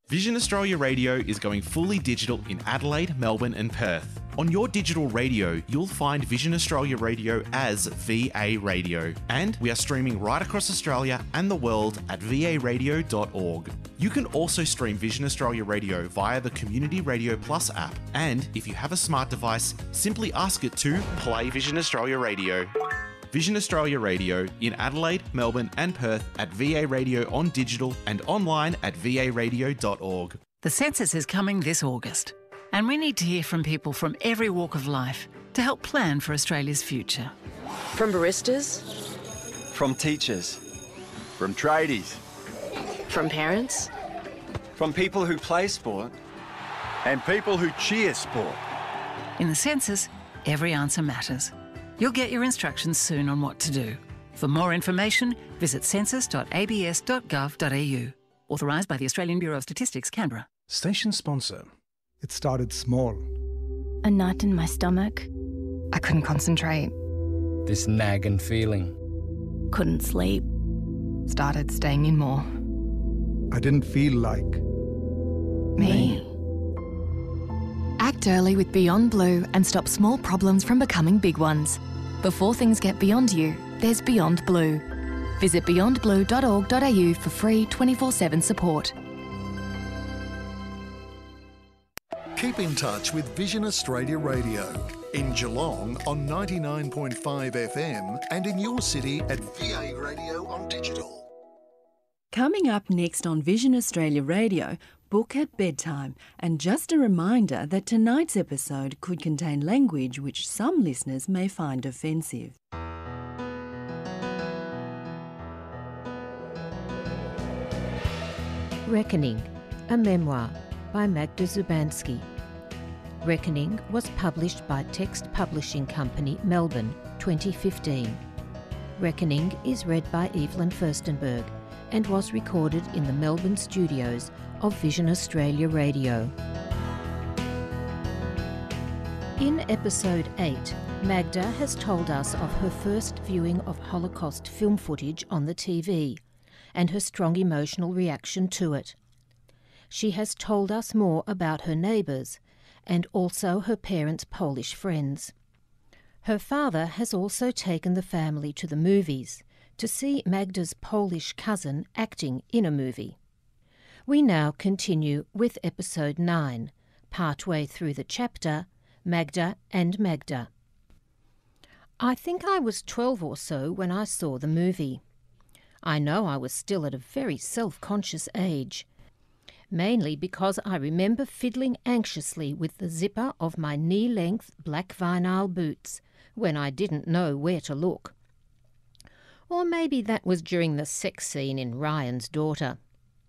Vision Australia Radio is going fully digital in Adelaide, Melbourne and Perth. On your digital radio, you'll find Vision Australia Radio as VA Radio. And we are streaming right across Australia and the world at varadio.org. You can also stream Vision Australia Radio via the Community Radio Plus app. And if you have a smart device, simply ask it to play Vision Australia Radio. Vision Australia Radio in Adelaide, Melbourne and Perth at VA Radio on digital and online at varadio.org. The census is coming this August, and we need to hear from people from every walk of life to help plan for Australia's future. From baristas, from teachers, from tradies, from parents, from people who play sport, and people who cheer sport. In the census, every answer matters. You'll get your instructions soon on what to do. For more information, visit census.abs.gov.au. Authorised by the Australian Bureau of Statistics, Canberra. Station sponsor. It started small. A knot in my stomach. I couldn't concentrate. This nagging feeling. Couldn't sleep. Started staying in more. I didn't feel like... Me. Act early with Beyond Blue and stop small problems from becoming big ones. Before things get beyond you, there's Beyond Blue. Visit beyondblue.org.au for free 24/7 support. Keep in touch with Vision Australia Radio in Geelong on 99.5 FM and in your city at VA Radio on digital. Coming up next on Vision Australia Radio, Book at Bedtime. And just a reminder that tonight's episode could contain language which some listeners may find offensive. Reckoning, a memoir by Magda Zubanski. Reckoning was published by Text Publishing Company, Melbourne, 2015. Reckoning is read by Evelyn Furstenberg and was recorded in the Melbourne studios of Vision Australia Radio. In episode 8, Magda has told us of her first viewing of Holocaust film footage on the TV and her strong emotional reaction to it. She has told us more about her neighbours and also her parents' Polish friends. Her father has also taken the family to the movies to see Magda's Polish cousin acting in a movie. We now continue with episode 9, partway through the chapter, Magda and Magda. I think I was 12 or so when I saw the movie. I know I was still at a very self-conscious age, mainly because I remember fiddling anxiously with the zipper of my knee-length black vinyl boots when I didn't know where to look. Or maybe that was during the sex scene in Ryan's Daughter.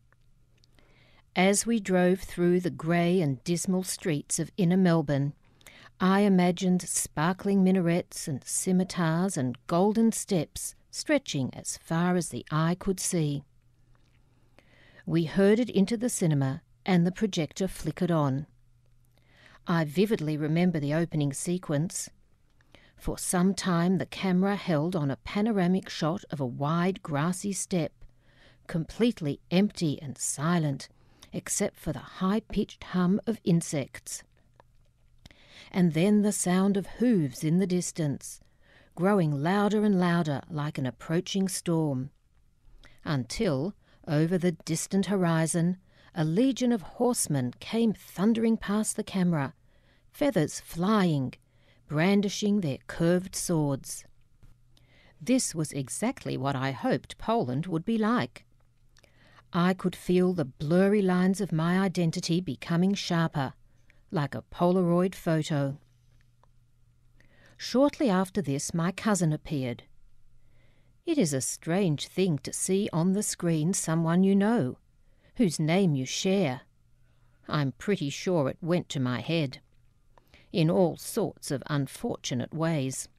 As we drove through the grey and dismal streets of inner Melbourne, I imagined sparkling minarets and scimitars and golden steps stretching as far as the eye could see. We herded into the cinema and the projector flickered on. I vividly remember the opening sequence. For some time the camera held on a panoramic shot of a wide grassy steppe, completely empty and silent, except for the high-pitched hum of insects. And then the sound of hooves in the distance, growing louder and louder like an approaching storm, until, over the distant horizon, a legion of horsemen came thundering past the camera, feathers flying, brandishing their curved swords. This was exactly what I hoped Poland would be like. I could feel the blurry lines of my identity becoming sharper, like a Polaroid photo. Shortly after this, my cousin appeared. It is a strange thing to see on the screen someone you know, whose name you share. I'm pretty sure it went to my head, in all sorts of unfortunate ways.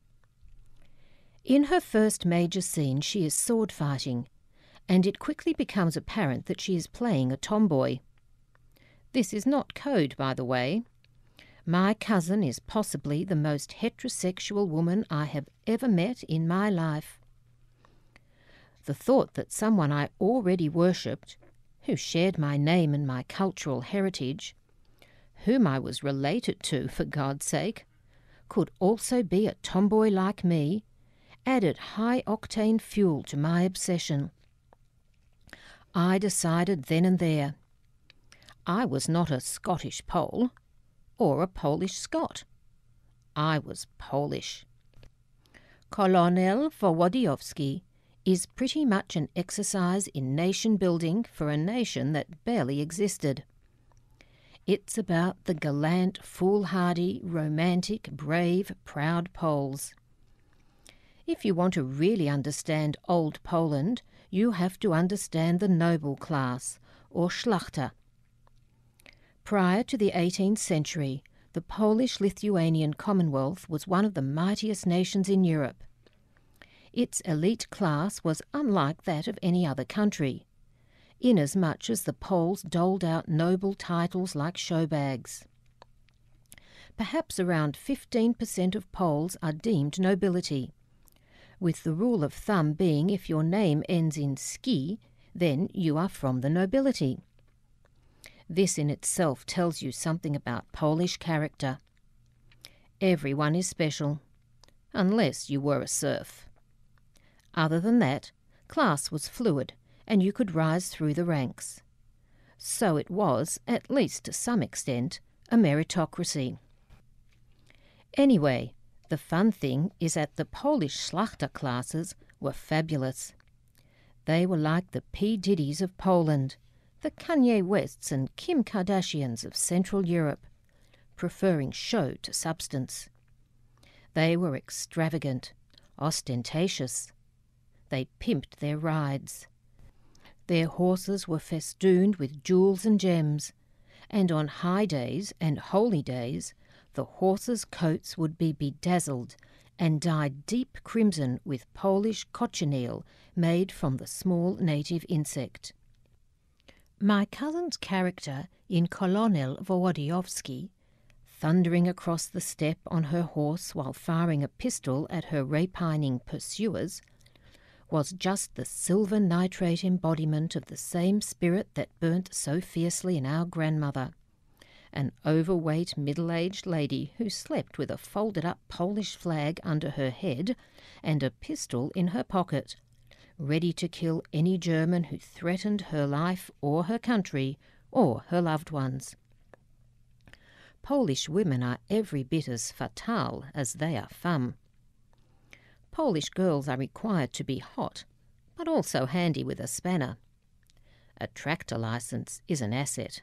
In her first major scene, she is sword fighting, and it quickly becomes apparent that she is playing a tomboy. This is not code, by the way. My cousin is possibly the most heterosexual woman I have ever met in my life. The thought that someone I already worshipped, who shared my name and my cultural heritage, whom I was related to, for God's sake, could also be a tomboy like me, added high-octane fuel to my obsession. I decided then and there. I was not a Scottish Pole or a Polish Scot. I was Polish. Kolonel Wołodyjowski is pretty much an exercise in nation-building for a nation that barely existed. It's about the gallant, foolhardy, romantic, brave, proud Poles. If you want to really understand old Poland, you have to understand the noble class, or Szlachta. Prior to the 18th century, the Polish-Lithuanian Commonwealth was one of the mightiest nations in Europe. Its elite class was unlike that of any other country, inasmuch as the Poles doled out noble titles like showbags. Perhaps around 15% of Poles are deemed nobility, with the rule of thumb being if your name ends in ski, then you are from the nobility. This in itself tells you something about Polish character. Everyone is special, unless you were a serf. Other than that, class was fluid, and you could rise through the ranks. So it was, at least to some extent, a meritocracy. Anyway, the fun thing is that the Polish Szlachta classes were fabulous. They were like the P. Diddy's of Poland, the Kanye Wests and Kim Kardashians of Central Europe, preferring show to substance. They were extravagant, ostentatious. They pimped their rides. Their horses were festooned with jewels and gems, and on high days and holy days the horses' coats would be bedazzled and dyed deep crimson with Polish cochineal made from the small native insect. My cousin's character in Kolonel Wołodyjowski, thundering across the steppe on her horse while firing a pistol at her rapining pursuers, was just the silver nitrate embodiment of the same spirit that burnt so fiercely in our grandmother, an overweight middle-aged lady who slept with a folded-up Polish flag under her head and a pistol in her pocket, ready to kill any German who threatened her life or her country or her loved ones. Polish women are every bit as fatale as they are femme. Polish girls are required to be hot, but also handy with a spanner. A tractor license is an asset.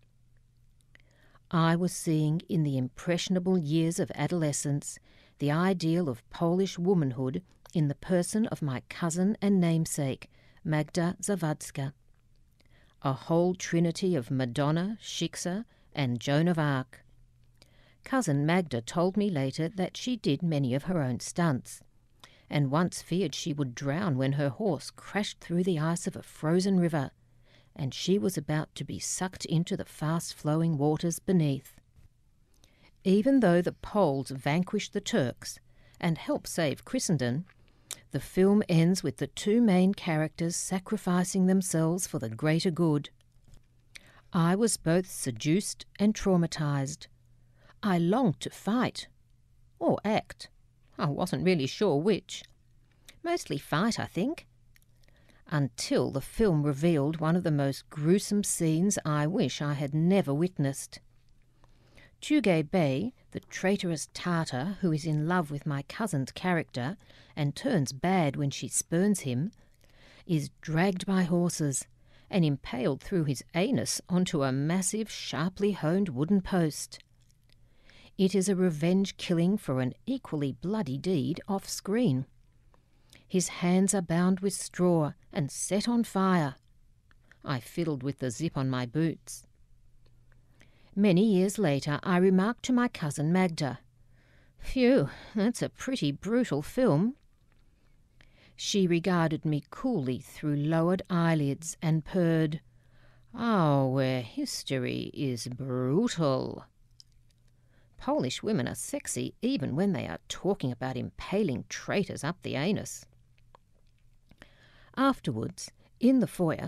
I was seeing in the impressionable years of adolescence the ideal of Polish womanhood in the person of my cousin and namesake, Magda Zawadzka. A whole trinity of Madonna, Shiksa, and Joan of Arc. Cousin Magda told me later that she did many of her own stunts, and once feared she would drown when her horse crashed through the ice of a frozen river, and she was about to be sucked into the fast-flowing waters beneath. Even though the Poles vanquished the Turks and helped save Christendom, the film ends with the two main characters sacrificing themselves for the greater good. I was both seduced and traumatized. I longed to fight, or act. I wasn't really sure which. Mostly fight, I think. Until the film revealed one of the most gruesome scenes I wish I had never witnessed. Tugay Bey, the traitorous Tartar who is in love with my cousin's character and turns bad when she spurns him, is dragged by horses and impaled through his anus onto a massive, sharply honed wooden post. It is a revenge killing for an equally bloody deed off-screen. His hands are bound with straw and set on fire. I fiddled with the zip on my boots. Many years later I remarked to my cousin Magda, "Phew, that's a pretty brutal film." She regarded me coolly through lowered eyelids and purred, "Our history is brutal." Polish women are sexy even when they are talking about impaling traitors up the anus. Afterwards, in the foyer,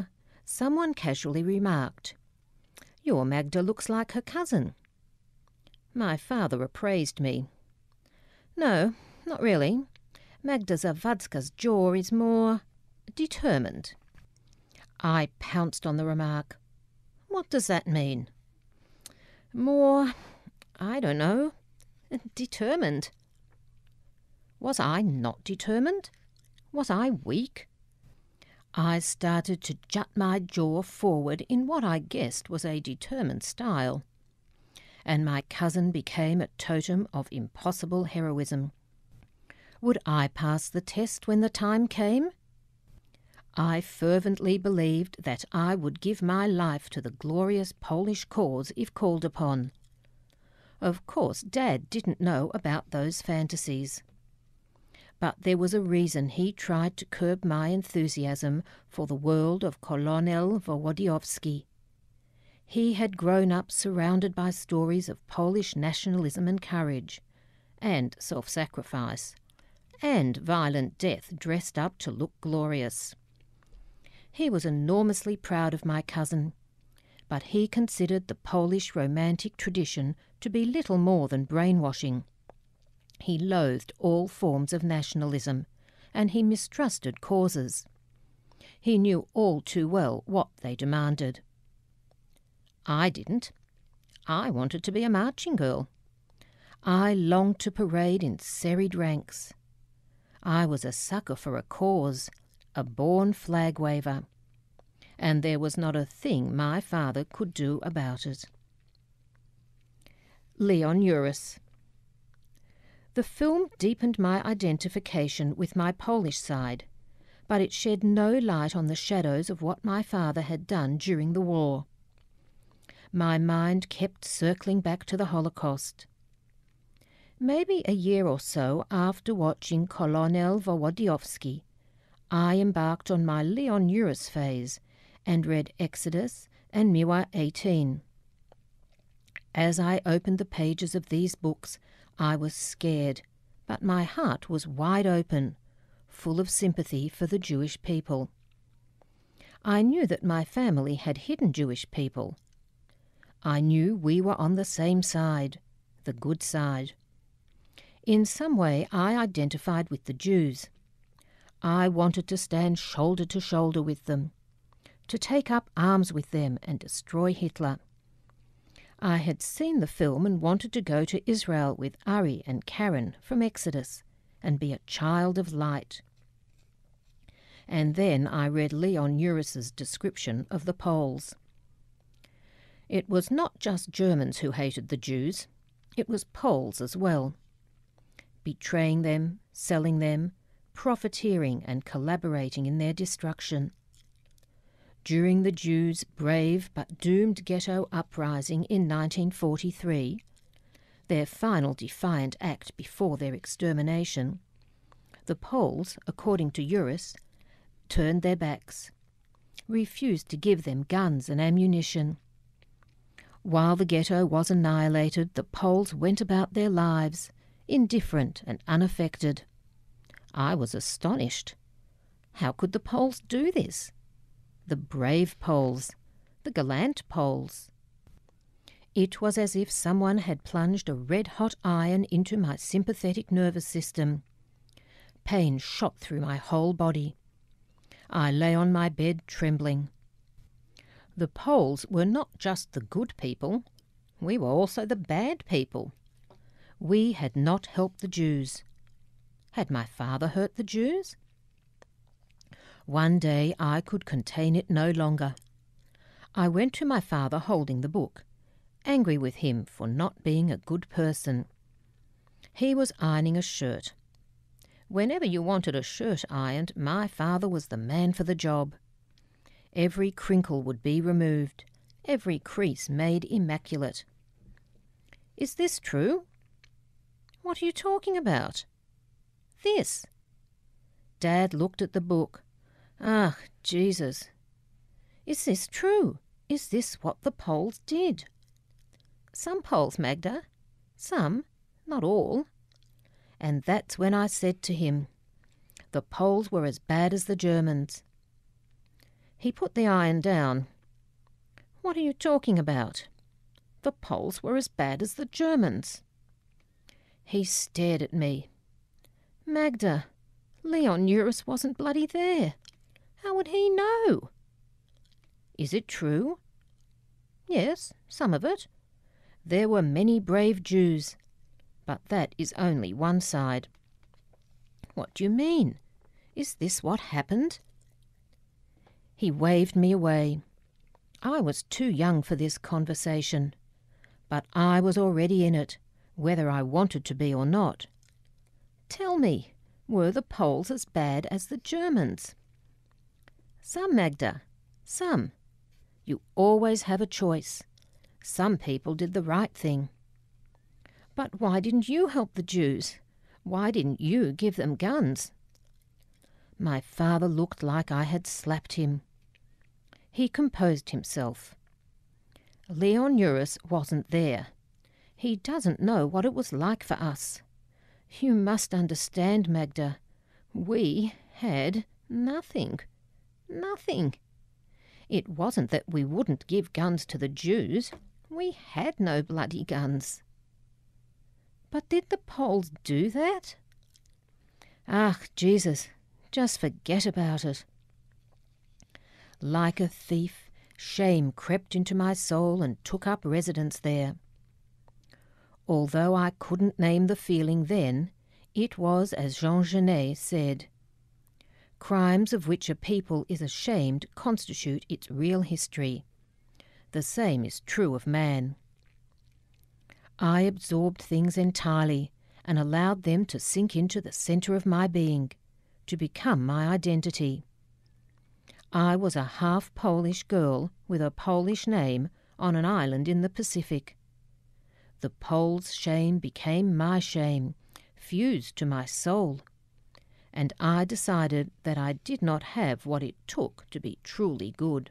someone casually remarked, "Your Magda looks like her cousin." My father appraised me. "No, not really. Magda Zawadzka's jaw is more determined." I pounced on the remark. "What does that mean?" "More, I don't know, determined." Was I not determined? Was I weak? I started to jut my jaw forward in what I guessed was a determined style, and my cousin became a totem of impossible heroism. Would I pass the test when the time came? I fervently believed that I would give my life to the glorious Polish cause if called upon. Of course, Dad didn't know about those fantasies. But there was a reason he tried to curb my enthusiasm for the world of Colonel Wołodyjowski. He had grown up surrounded by stories of Polish nationalism and courage, and self-sacrifice, and violent death dressed up to look glorious. He was enormously proud of my cousin, but he considered the Polish romantic tradition to be little more than brainwashing. He loathed all forms of nationalism, and he mistrusted causes. He knew all too well what they demanded. I didn't. I wanted to be a marching girl. I longed to parade in serried ranks. I was a sucker for a cause, a born flag waver, and there was not a thing my father could do about it. Leon Uris. The film deepened my identification with my Polish side, but it shed no light on the shadows of what my father had done during the war. My mind kept circling back to the Holocaust. Maybe a year or so after watching Colonel Wołodyjowski, I embarked on my Leon Uris phase and read Exodus and Miła 18. As I opened the pages of these books, I was scared, but my heart was wide open, full of sympathy for the Jewish people. I knew that my family had hidden Jewish people. I knew we were on the same side, the good side. In some way I identified with the Jews. I wanted to stand shoulder to shoulder with them, to take up arms with them and destroy Hitler. I had seen the film and wanted to go to Israel with Ari and Karen from Exodus and be a child of light. And then I read Leon Uris's description of the Poles. It was not just Germans who hated the Jews, it was Poles as well. Betraying them, selling them, profiteering and collaborating in their destruction. During the Jews' brave but doomed ghetto uprising in 1943, their final defiant act before their extermination, the Poles, according to Uris, turned their backs, refused to give them guns and ammunition. While the ghetto was annihilated, the Poles went about their lives, indifferent and unaffected. I was astonished. How could the Poles do this? The brave Poles, the gallant Poles. It was as if someone had plunged a red-hot iron into my sympathetic nervous system. Pain shot through my whole body. I lay on my bed trembling. The Poles were not just the good people, we were also the bad people. We had not helped the Jews. Had my father hurt the Jews? One day I could contain it no longer. I went to my father holding the book, angry with him for not being a good person. He was ironing a shirt. Whenever you wanted a shirt ironed, my father was the man for the job. Every crinkle would be removed, every crease made immaculate. Is this true? What are you talking about? This. Dad looked at the book. Ah, Jesus. Is this true? Is this what the Poles did? Some Poles, Magda. Some, not all. And that's when I said to him, the Poles were as bad as the Germans. He put the iron down. What are you talking about? The Poles were as bad as the Germans. He stared at me. Magda, Leon Uris wasn't bloody there. How would he know? Is it true? Yes, some of it. There were many brave Jews, but that is only one side. What do you mean? Is this what happened? He waved me away. I was too young for this conversation, but I was already in it, whether I wanted to be or not. Tell me, were the Poles as bad as the Germans? Some, Magda, some. You always have a choice. Some people did the right thing. But why didn't you help the Jews? Why didn't you give them guns? My father looked like I had slapped him. He composed himself. Leon Uris wasn't there. He doesn't know what it was like for us. You must understand, Magda. We had nothing. Nothing. It wasn't that we wouldn't give guns to the Jews. We had no bloody guns. But did the Poles do that? Ah, Jesus, just forget about it. Like a thief, shame crept into my soul and took up residence there. Although I couldn't name the feeling then, it was as Jean Genet said, crimes of which a people is ashamed constitute its real history. The same is true of man. I absorbed things entirely and allowed them to sink into the centre of my being, to become my identity. I was a half-Polish girl with a Polish name on an island in the Pacific. The Poles' shame became my shame, fused to my soul, and I decided that I did not have what it took to be truly good.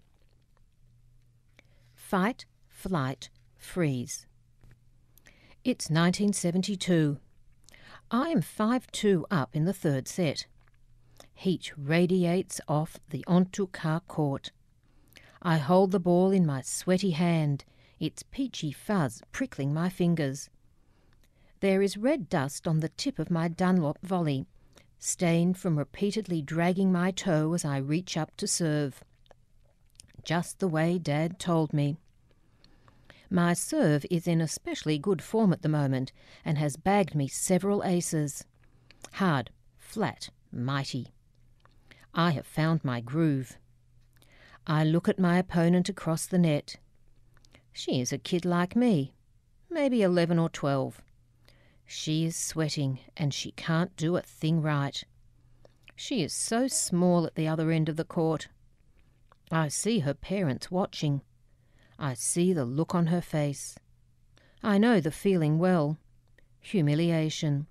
Fight, flight, freeze. It's 1972. I am 5'2" up in the third set. Heat radiates off the En-tout-cas court. I hold the ball in my sweaty hand, its peachy fuzz prickling my fingers. There is red dust on the tip of my Dunlop volley, stained from repeatedly dragging my toe as I reach up to serve. Just the way Dad told me. My serve is in especially good form at the moment and has bagged me several aces. Hard, flat, mighty. I have found my groove. I look at my opponent across the net. She is a kid like me, maybe 11 or 12. She is sweating and she can't do a thing right. She is so small at the other end of the court. I see her parents watching. I see the look on her face. I know the feeling well. Humiliation.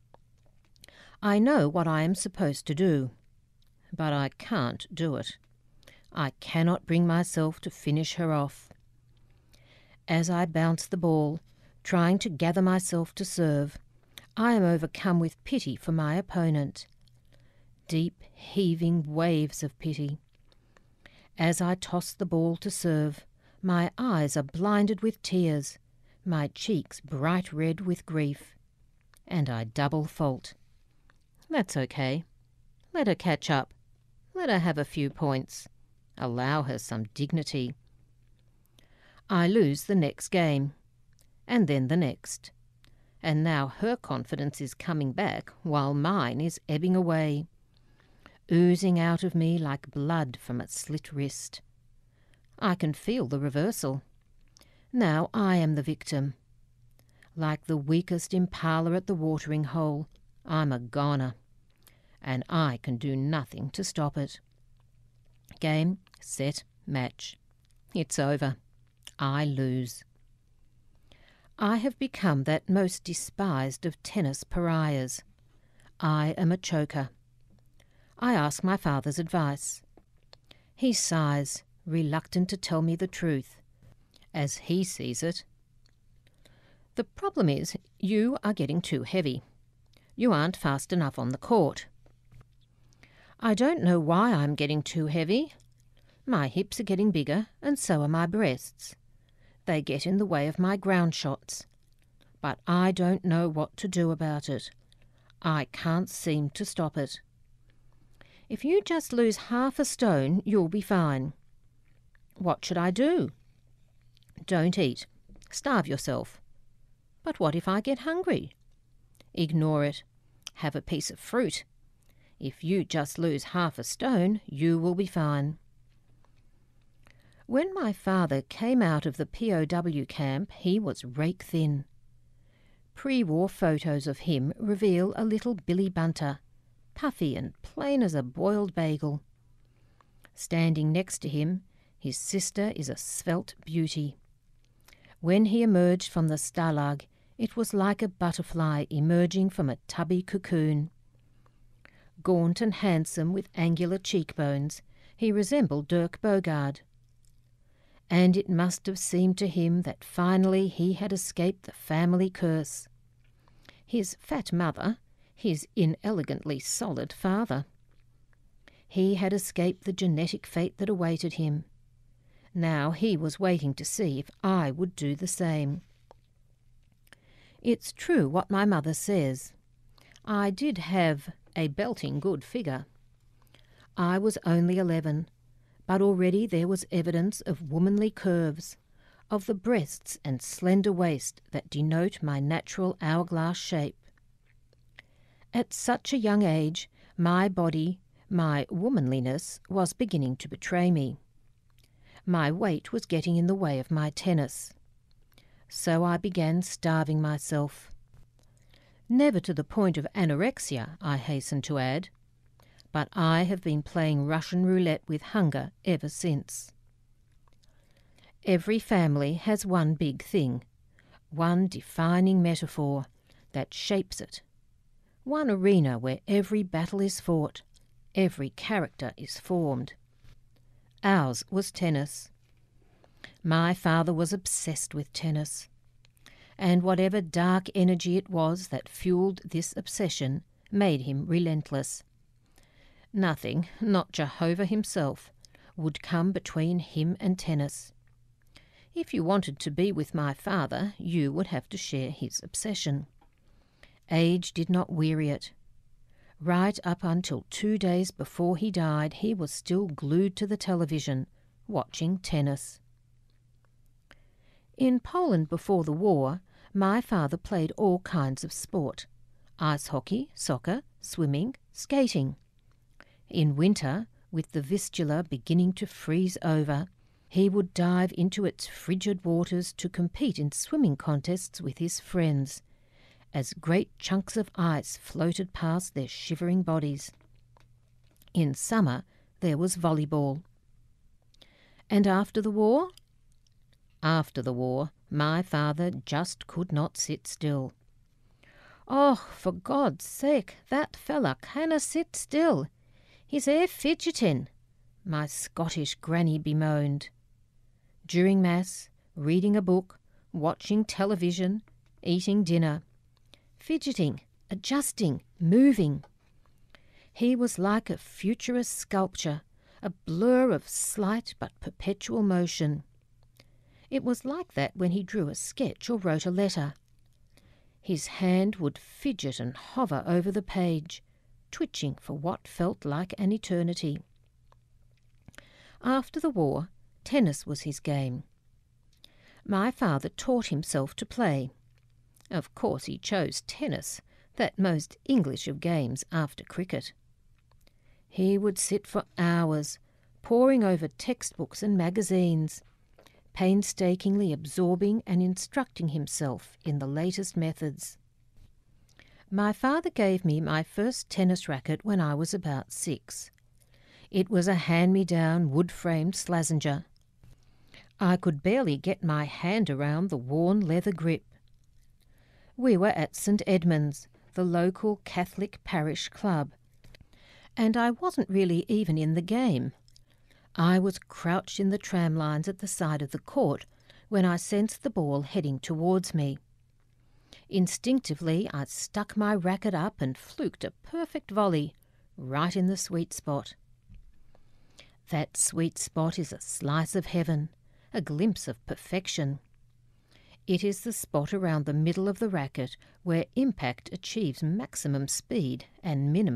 I know what I am supposed to do, but I can't do it. I cannot bring myself to finish her off. As I bounce the ball, trying to gather myself to serve, I am overcome with pity for my opponent. Deep, heaving waves of pity. As I toss the ball to serve, my eyes are blinded with tears, my cheeks bright red with grief, and I double fault. That's okay. Let her catch up. Let her have a few points. Allow her some dignity. I lose the next game, and then the next. And now her confidence is coming back while mine is ebbing away, oozing out of me like blood from a slit wrist. I can feel the reversal. Now I am the victim. Like the weakest impala at the watering hole, I'm a goner, and I can do nothing to stop it. Game, set, match. It's over. I lose. I have become that most despised of tennis pariahs. I am a choker. I ask my father's advice. He sighs, reluctant to tell me the truth, as he sees it. The problem is, you are getting too heavy. You aren't fast enough on the court. I don't know why I'm getting too heavy. My hips are getting bigger, and so are my breasts. They get in the way of my ground shots. But I don't know what to do about it. I can't seem to stop it. If you just lose half a stone, you'll be fine. What should I do? Don't eat. Starve yourself. But what if I get hungry? Ignore it. Have a piece of fruit. If you just lose half a stone, you will be fine. When my father came out of the POW camp, he was rake thin. Pre-war photos of him reveal a little Billy Bunter, puffy and plain as a boiled bagel. Standing next to him, his sister is a svelte beauty. When he emerged from the stalag, it was like a butterfly emerging from a tubby cocoon. Gaunt and handsome with angular cheekbones, he resembled Dirk Bogarde. And it must have seemed to him that finally he had escaped the family curse. His fat mother, his inelegantly solid father. He had escaped the genetic fate that awaited him. Now he was waiting to see if I would do the same. It's true what my mother says. I did have a belting good figure. I was only 11, but already there was evidence of womanly curves, of the breasts and slender waist that denote my natural hourglass shape. At such a young age, my body, my womanliness, was beginning to betray me. My weight was getting in the way of my tennis. So I began starving myself. Never to the point of anorexia, I hasten to add, but I have been playing Russian roulette with hunger ever since. Every family has one big thing, one defining metaphor that shapes it, one arena where every battle is fought, every character is formed. Ours was tennis. My father was obsessed with tennis, and whatever dark energy it was that fueled this obsession made him relentless. Nothing, not Jehovah himself, would come between him and tennis. If you wanted to be with my father, you would have to share his obsession. Age did not weary it. Right up until 2 days before he died, he was still glued to the television, watching tennis. In Poland before the war, my father played all kinds of sport: ice hockey, soccer, swimming, skating. In winter, with the Vistula beginning to freeze over, he would dive into its frigid waters to compete in swimming contests with his friends, as great chunks of ice floated past their shivering bodies. In summer, there was volleyball. And after the war? After the war, my father just could not sit still. "Oh, for God's sake, that fella canna sit still. He's air fidgetin'," my Scottish granny bemoaned. During Mass, reading a book, watching television, eating dinner. Fidgeting, adjusting, moving. He was like a futurist sculpture, a blur of slight but perpetual motion. It was like that when he drew a sketch or wrote a letter. His hand would fidget and hover over the page, twitching for what felt like an eternity. After the war, tennis was his game. My father taught himself to play. Of course he chose tennis, that most English of games after cricket. He would sit for hours, poring over textbooks and magazines, painstakingly absorbing and instructing himself in the latest methods. My father gave me my first tennis racket when I was about 6. It was a hand-me-down wood-framed Slazenger. I could barely get my hand around the worn leather grip. We were at St Edmunds, the local Catholic parish club, and I wasn't really even in the game. I was crouched in the tram lines at the side of the court when I sensed the ball heading towards me. Instinctively, I stuck my racket up and fluked a perfect volley, right in the sweet spot. That sweet spot is a slice of heaven, a glimpse of perfection. It is the spot around the middle of the racket where impact achieves maximum speed and minimum